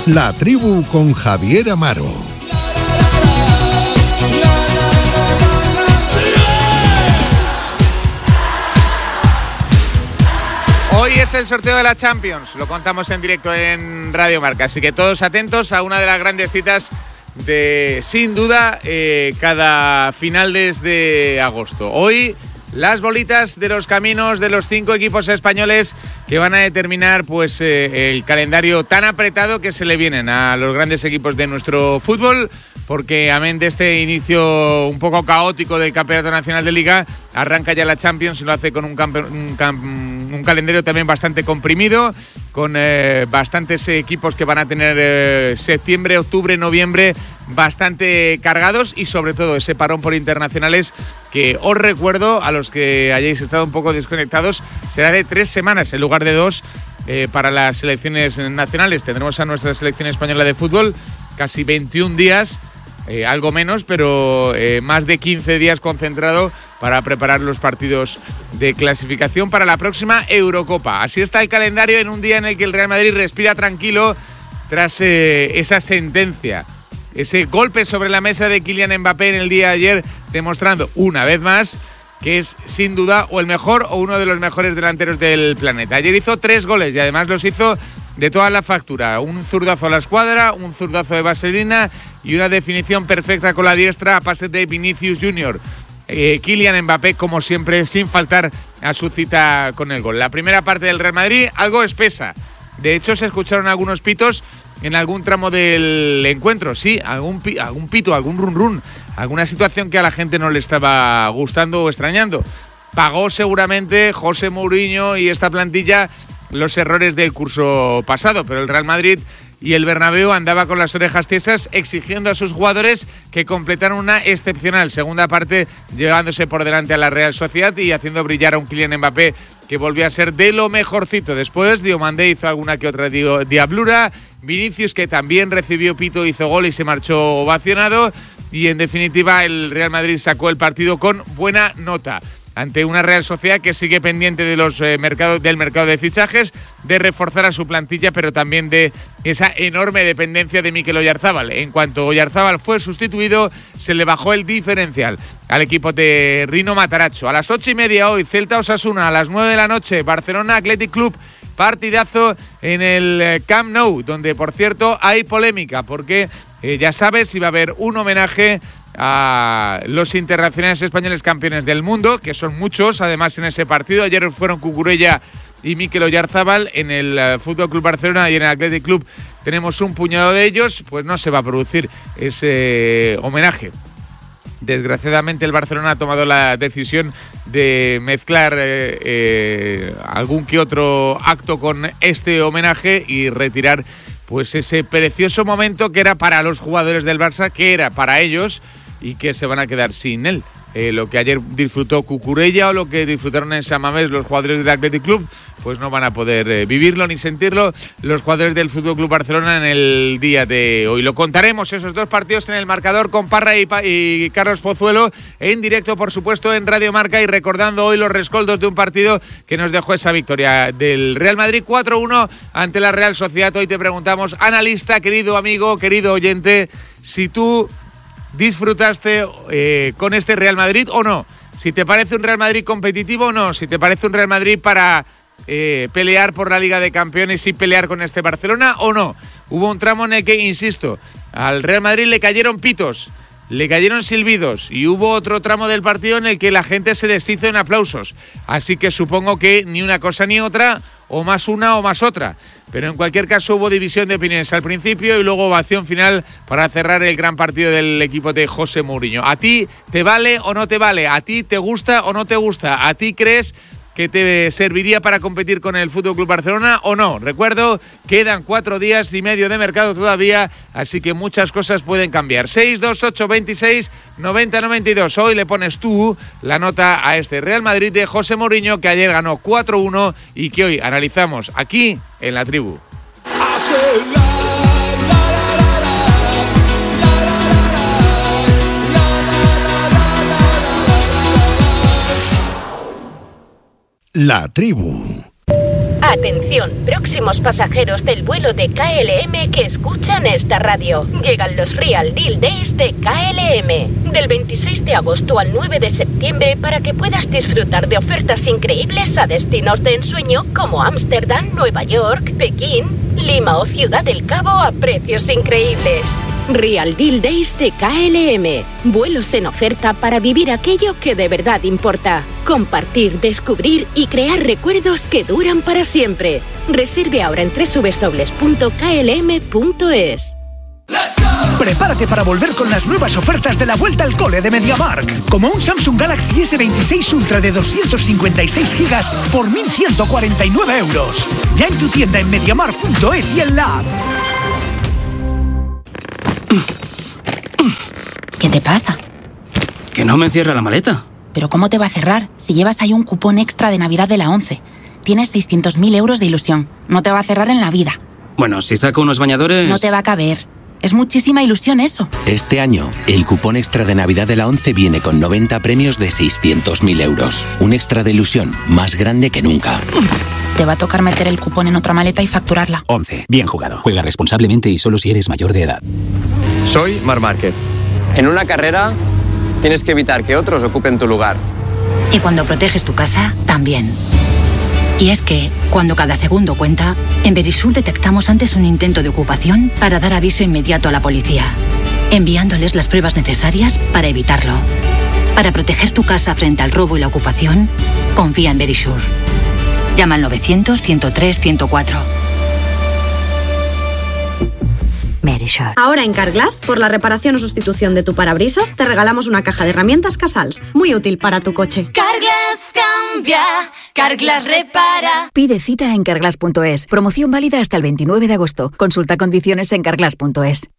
La Tribu con Javier Amaro. Hoy es el sorteo de la Champions, lo contamos en directo en Radio Marca, así que todos atentos a una de las grandes citas de, sin duda, cada finales de agosto. Hoy las bolitas de los caminos de los 5 equipos españoles que van a determinar pues el calendario tan apretado que se le vienen a los grandes equipos de nuestro fútbol, porque amén de este inicio un poco caótico del Campeonato Nacional de Liga, arranca ya la Champions y lo hace con un calendario también bastante comprimido, con bastantes equipos que van a tener septiembre, octubre, noviembre bastante cargados, y sobre todo ese parón por internacionales que os recuerdo, a los que hayáis estado un poco desconectados, será de 3 semanas en lugar de 2 para las selecciones nacionales. Tendremos a nuestra selección española de fútbol casi 21 días, algo menos, pero más de 15 días concentrado para preparar los partidos de clasificación para la próxima Eurocopa. Así está el calendario en un día en el que el Real Madrid respira tranquilo tras esa sentencia, ese golpe sobre la mesa de Kylian Mbappé en el día de ayer, demostrando una vez más que es sin duda o el mejor o uno de los mejores delanteros del planeta. Ayer hizo 3 goles y además los hizo de toda la factura. Un zurdazo a la escuadra, un zurdazo de vaselina y una definición perfecta con la diestra a pase de Vinicius Junior. Kylian Mbappé, como siempre, sin faltar a su cita con el gol. La primera parte del Real Madrid, algo espesa. De hecho, se escucharon algunos pitos en algún tramo del encuentro. Sí, algún pito, algún run, alguna situación que a la gente no le estaba gustando o extrañando. Pagó seguramente José Mourinho y esta plantilla los errores del curso pasado, pero el Real Madrid y el Bernabéu andaba con las orejas tiesas exigiendo a sus jugadores que completaran una excepcional segunda parte, llevándose por delante a la Real Sociedad y haciendo brillar a un Kylian Mbappé que volvió a ser de lo mejorcito. Después Diomandé hizo alguna que otra diablura, Vinicius, que también recibió pito, hizo gol y se marchó ovacionado, y en definitiva el Real Madrid sacó el partido con buena nota ante una Real Sociedad que sigue pendiente de los del mercado de fichajes, de reforzar a su plantilla, pero también de esa enorme dependencia de Mikel Oyarzábal. En cuanto Oyarzábal fue sustituido, se le bajó el diferencial al equipo de Rino Matarazzo. A las 8:30 hoy, Celta Osasuna, a las 9 de la noche, Barcelona Athletic Club. Partidazo en el Camp Nou, donde por cierto hay polémica, porque ya sabes, iba a haber un homenaje a los internacionales españoles campeones del mundo, que son muchos además en ese partido. Ayer fueron Cucurella y Mikel Oyarzábal. En el FC Barcelona y en el Athletic Club tenemos un puñado de ellos. Pues no se va a producir ese homenaje. Desgraciadamente el Barcelona ha tomado la decisión de mezclar algún que otro acto con este homenaje y retirar pues ese precioso momento que era para los jugadores del Barça, que era para ellos y que se van a quedar sin él. Lo que ayer disfrutó Cucurella o lo que disfrutaron en San Mamés los jugadores del Athletic Club, pues no van a poder vivirlo ni sentirlo los jugadores del FC Barcelona en el día de hoy. Lo contaremos, esos 2 partidos en el marcador, con Parra y Carlos Pozuelo en directo, por supuesto, en Radio Marca, y recordando hoy los rescoldos de un partido que nos dejó esa victoria del Real Madrid 4-1 ante la Real Sociedad. Hoy te preguntamos, analista, querido amigo, querido oyente, si tú disfrutaste con este Real Madrid o no, si te parece un Real Madrid competitivo o no, si te parece un Real Madrid para pelear por la Liga de Campeones y pelear con este Barcelona o no. Hubo un tramo en el que, insisto, al Real Madrid le cayeron pitos, le cayeron silbidos, y hubo otro tramo del partido en el que la gente se deshizo en aplausos, así que supongo que ni una cosa ni otra, o más una o más otra. Pero en cualquier caso hubo división de opiniones al principio y luego ovación final para cerrar el gran partido del equipo de José Mourinho. ¿A ti te vale o no te vale? ¿A ti te gusta o no te gusta? ¿A ti crees que te serviría para competir con el FC Barcelona o no? Recuerdo, quedan 4 días y medio de mercado todavía, así que muchas cosas pueden cambiar. 628 26 90 92. Hoy le pones tú la nota a este Real Madrid de José Mourinho, que ayer ganó 4-1 y que hoy analizamos aquí en La Tribu. La Tribu. Atención, próximos pasajeros del vuelo de KLM que escuchan esta radio. Llegan los Real Deal Days de KLM. Del 26 de agosto al 9 de septiembre para que puedas disfrutar de ofertas increíbles a destinos de ensueño como Ámsterdam, Nueva York, Pekín, Lima o Ciudad del Cabo a precios increíbles. Real Deal Days de KLM. Vuelos en oferta para vivir aquello que de verdad importa. Compartir, descubrir y crear recuerdos que duran para siempre. Reserve ahora en www.klm.es. Prepárate para volver con las nuevas ofertas de la vuelta al cole de MediaMarkt. Como un Samsung Galaxy S26 Ultra de 256 GB por 1.149 euros. Ya en tu tienda en MediaMarkt.es y en la app. ¿Qué te pasa? Que no me cierra la maleta. ¿Pero cómo te va a cerrar si llevas ahí un cupón extra de Navidad de la 11? Tienes 600.000 euros de ilusión. No te va a cerrar en la vida. Bueno, si saco unos bañadores... No te va a caber. Es muchísima ilusión eso. Este año, el cupón extra de Navidad de la 11 viene con 90 premios de 600.000 euros. Un extra de ilusión más grande que nunca. Te va a tocar meter el cupón en otra maleta y facturarla. 11. Bien jugado. Juega responsablemente y solo si eres mayor de edad. Soy Marc Márquez. En una carrera tienes que evitar que otros ocupen tu lugar. Y cuando proteges tu casa, también. Y es que, cuando cada segundo cuenta, en Verisur detectamos antes un intento de ocupación para dar aviso inmediato a la policía, enviándoles las pruebas necesarias para evitarlo. Para proteger tu casa frente al robo y la ocupación, confía en Verisur. Llama al 900-103-104. Verisur. Ahora en Carglass, por la reparación o sustitución de tu parabrisas, te regalamos una caja de herramientas Casals, muy útil para tu coche. Carglass cambia, Carglass repara. Pide cita en carglass.es. Promoción válida hasta el 29 de agosto. Consulta condiciones en carglass.es.